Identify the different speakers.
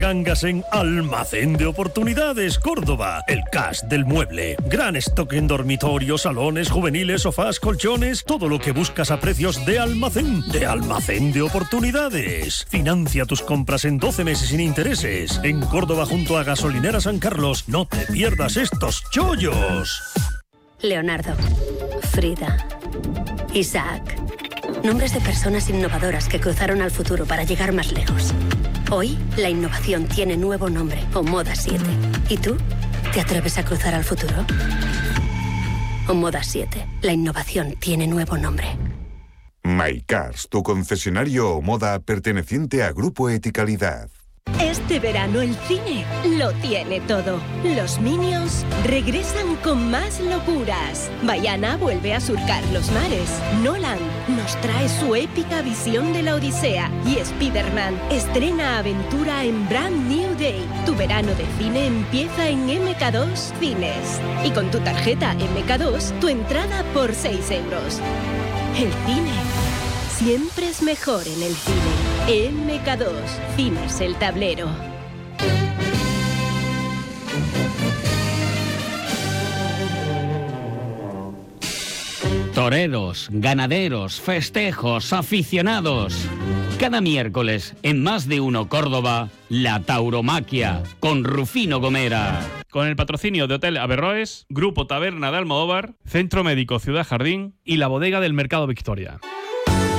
Speaker 1: Gangas en Almacén de Oportunidades Córdoba, el cash del mueble. Gran stock en dormitorios, salones, juveniles, sofás, colchones, todo lo que buscas a precios de Almacén de Oportunidades. Financia tus compras en 12 meses sin intereses. En Córdoba junto a Gasolinera San Carlos, no te pierdas estos chollos.
Speaker 2: Leonardo, Frida, Isaac. Nombres de personas innovadoras que cruzaron al futuro para llegar más lejos. Hoy, la innovación tiene nuevo nombre, Omoda 7. ¿Y tú? ¿Te atreves a cruzar al futuro? Omoda 7. La innovación tiene nuevo nombre.
Speaker 3: MyCars, tu concesionario Omoda perteneciente a Grupo Eticalidad.
Speaker 4: Este verano el cine lo tiene todo. Los Minions regresan con más locuras. Baiana vuelve a surcar los mares. Nolan nos trae su épica visión de la Odisea. Y Spider-Man estrena aventura en Brand New Day. Tu verano de cine empieza en MK2 Cines. Y con tu tarjeta MK2, tu entrada por 6 euros. El cine siempre es mejor en el cine. MK2, Cines El Tablero.
Speaker 5: Toreros, ganaderos, festejos, aficionados. Cada miércoles, en Más de Uno Córdoba, la tauromaquia, con Rufino Gomera.
Speaker 6: Con el patrocinio de Hotel Averroes, Grupo Taberna de Almodóvar, Centro Médico Ciudad Jardín y la Bodega del Mercado Victoria.